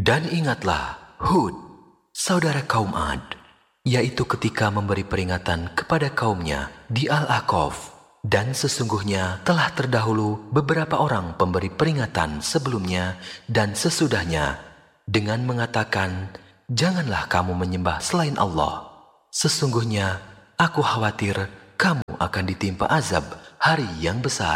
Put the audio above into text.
Dan ingatlah Hud, saudara kaum Ad, yaitu ketika memberi peringatan kepada kaumnya di Al-Ahqaf. Dan sesungguhnya telah terdahulu beberapa orang pemberi peringatan sebelumnya dan sesudahnya dengan mengatakan, janganlah kamu menyembah selain Allah. Sesungguhnya aku khawatir kamu akan ditimpa azab hari yang besar.